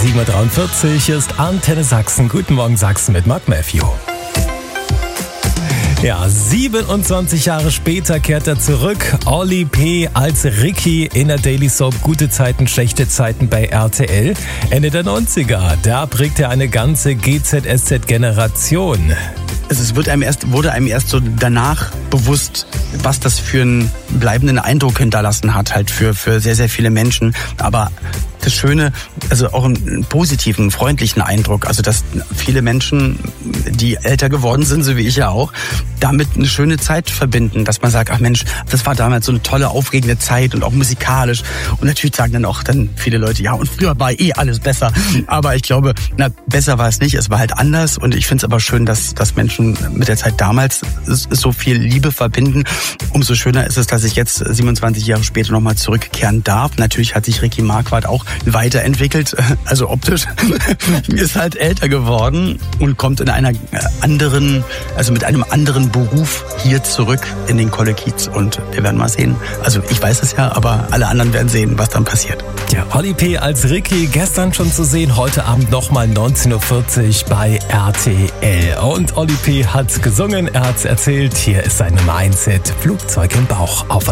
7.43 Uhr, hier ist Antenne Sachsen. Guten Morgen Sachsen mit Mark Matthew. Ja, 27 Jahre später kehrt er zurück. Oli P. als Ricky in der Daily Soap Gute Zeiten, schlechte Zeiten bei RTL. Ende der 90er, da prägt er eine ganze GZSZ-Generation. wurde einem erst so danach bewusst, was das für einen bleibenden Eindruck hinterlassen hat, halt für sehr, sehr viele Menschen. Aber das Schöne, also auch einen positiven, freundlichen Eindruck, also dass viele Menschen, die älter geworden sind, so wie ich ja auch, damit eine schöne Zeit verbinden, dass man sagt, ach Mensch, das war damals so eine tolle, aufregende Zeit und auch musikalisch. Und natürlich sagen dann viele Leute, ja, und früher war alles besser. Aber ich glaube, besser war es nicht, es war halt anders. Und ich finde es aber schön, dass Menschen mit der Zeit damals so viel Liebe verbinden. Umso schöner ist es, dass ich jetzt 27 Jahre später nochmal zurückkehren darf. Natürlich hat sich Ricky Marquardt auch weiterentwickelt, also optisch, ist halt älter geworden und kommt in einer anderen, also mit einem anderen Beruf hier zurück in den Kollekiez und wir werden mal sehen. Also ich weiß es ja, aber alle anderen werden sehen, was dann passiert. Ja, Oli P. als Ricky, gestern schon zu sehen, heute Abend nochmal 19.40 Uhr bei RTL. Und Oli P. hat gesungen, er hat's erzählt, hier ist sein Nummer 1 Hit, Flugzeug im Bauch auf